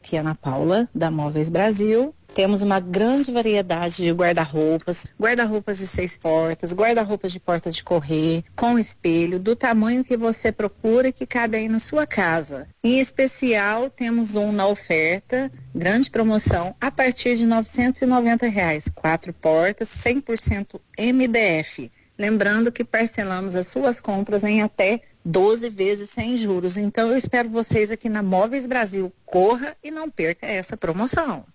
Aqui é Ana Paula, da Móveis Brasil. Temos uma grande variedade de guarda-roupas de 6 portas, guarda-roupas de porta de correr, com espelho, do tamanho que você procura e que cabe aí na sua casa. Em especial, temos um na oferta, grande promoção, a partir de R$ 990. 4 portas, 100% MDF. Lembrando que parcelamos as suas compras em até 12 vezes sem juros. Então eu espero vocês aqui na Móveis Brasil. Corra e não perca essa promoção.